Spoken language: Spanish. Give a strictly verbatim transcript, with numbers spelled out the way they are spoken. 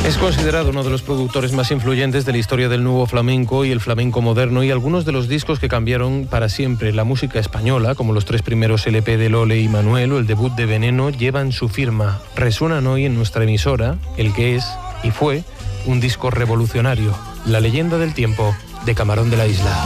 Es considerado uno de los productores más influyentes de la historia del nuevo flamenco y el flamenco moderno, y algunos de los discos que cambiaron para siempre la música española, como los tres primeros L P de Lole y Manuel o el debut de Veneno, llevan su firma. Resuenan hoy en nuestra emisora el que es y fue un disco revolucionario, La leyenda del tiempo de Camarón de la Isla.